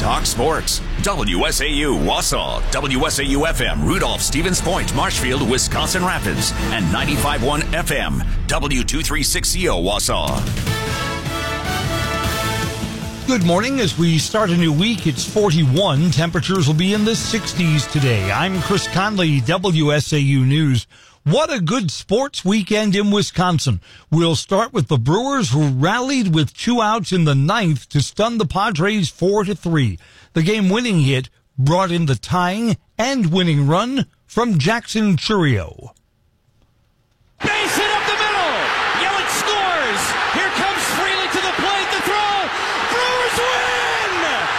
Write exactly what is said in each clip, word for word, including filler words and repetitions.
Talk sports. W S A U Wausau, W S A U F M Rudolph, Stevens Point, Marshfield, Wisconsin Rapids, and ninety-five point one F M W two thirty-six C O Wausau. Good morning. As we start a new week, it's forty-one. Temperatures will be in the sixties today. I'm Chris Conley, W S A U News. What a good sports weekend in Wisconsin. We'll start with the Brewers, who rallied with two outs in the ninth to stun the Padres four to three. The game-winning hit brought in the tying and winning run from Jackson Chourio. Base hit up the middle. Yelich scores. Here comes Freely to the plate. The throw. Brewers win.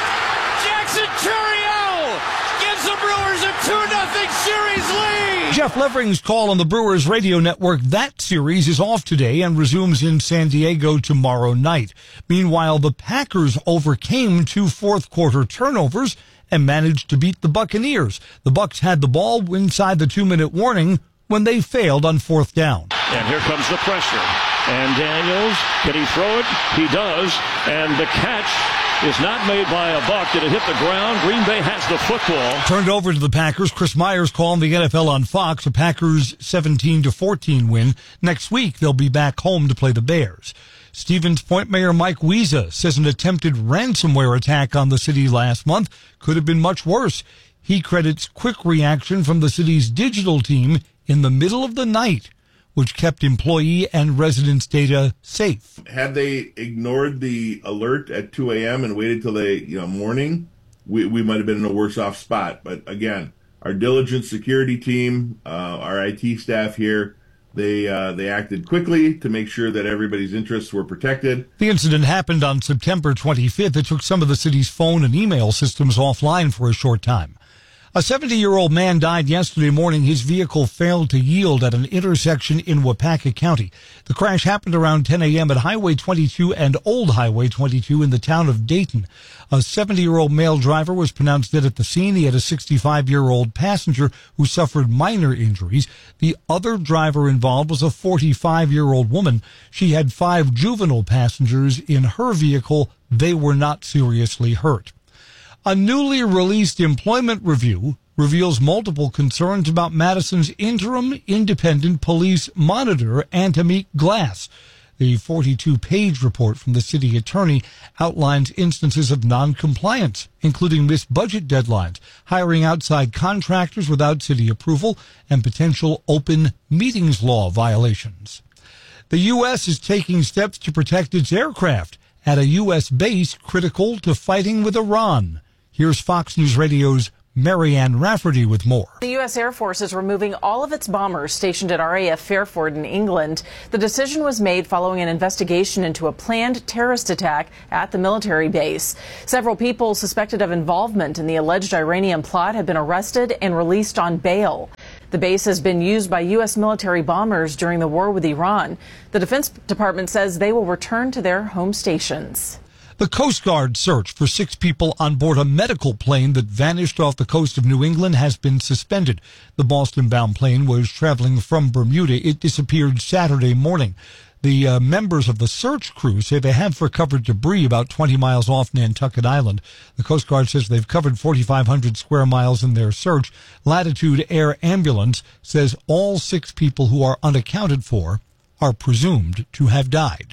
Jackson Chourio gives the Brewers a two nothing series lead. Jeff Levering's call on the Brewers radio network. That series is off today and resumes in San Diego tomorrow night. Meanwhile, the Packers overcame two fourth-quarter turnovers and managed to beat the Buccaneers. The Bucs had the ball inside the two-minute warning when they failed on fourth down. And here comes the pressure. And Daniels, can he throw it? He does. And the catch is not made by a Buck. Did it hit the ground? Green Bay has the football. Turned over to the Packers. Chris Myers calling the N F L on Fox. A Packers seventeen to fourteen win. Next week, they'll be back home to play the Bears. Stevens Point Mayor Mike Wiesa says an attempted ransomware attack on the city last month could have been much worse. He credits quick reaction from the city's digital team in the middle of the night, which kept employee and residents' data safe. Had they ignored the alert at two a.m. and waited till the you know, morning, we, we might have been in a worse off spot. But again, our diligent security team, uh, our I T staff here, they uh, they acted quickly to make sure that everybody's interests were protected. The incident happened on September twenty-fifth. It took some of the city's phone and email systems offline for a short time. A seventy-year-old man died yesterday morning. His vehicle failed to yield at an intersection in Waupaca County. The crash happened around ten a.m. at Highway twenty-two and Old Highway twenty-two in the town of Dayton. A seventy-year-old male driver was pronounced dead at the scene. He had a sixty-five-year-old passenger who suffered minor injuries. The other driver involved was a forty-five-year-old woman. She had five juvenile passengers in her vehicle. They were not seriously hurt. A newly released employment review reveals multiple concerns about Madison's interim independent police monitor, Antamik Glass. The forty-two page report from the city attorney outlines instances of noncompliance, including missed budget deadlines, hiring outside contractors without city approval, and potential open meetings law violations. The U S is taking steps to protect its aircraft at a U S base critical to fighting with Iran. Here's Fox News Radio's Marianne Rafferty with more. The U S Air Force is removing all of its bombers stationed at R A F Fairford in England. The decision was made following an investigation into a planned terrorist attack at the military base. Several people suspected of involvement in the alleged Iranian plot have been arrested and released on bail. The base has been used by U S military bombers during the war with Iran. The Defense Department says they will return to their home stations. The Coast Guard search for six people on board a medical plane that vanished off the coast of New England has been suspended. The Boston-bound plane was traveling from Bermuda. It disappeared Saturday morning. The uh, members of the search crew say they have recovered debris about twenty miles off Nantucket Island. The Coast Guard says they've covered forty-five hundred square miles in their search. Latitude Air Ambulance says all six people who are unaccounted for are presumed to have died.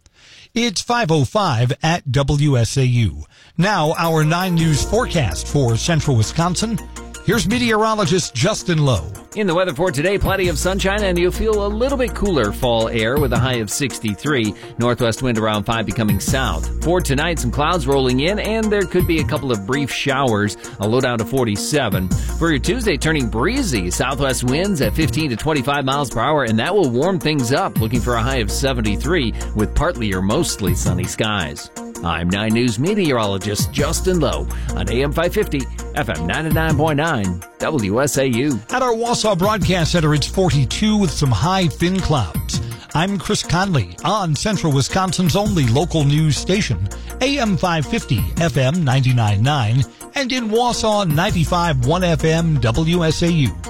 It's five oh five at W S A U. Now, our nine News forecast for central Wisconsin. Here's meteorologist Justin Lowe. In the weather for today, plenty of sunshine, and you'll feel a little bit cooler fall air with a high of sixty-three. Northwest wind around five becoming south. For tonight, some clouds rolling in, and there could be a couple of brief showers, a low down to forty-seven. For your Tuesday, turning breezy. Southwest winds at fifteen to twenty-five miles per hour, and that will warm things up, looking for a high of seventy-three with partly or mostly sunny skies. I'm nine News meteorologist Justin Lowe on A M five fifty, F M ninety-nine point nine, W S A U. At our Wausau Broadcast Center, it's forty-two with some high, thin clouds. I'm Chris Conley on Central Wisconsin's only local news station, A M five fifty, F M ninety-nine point nine, and in Wausau, ninety-five point one F M, W S A U.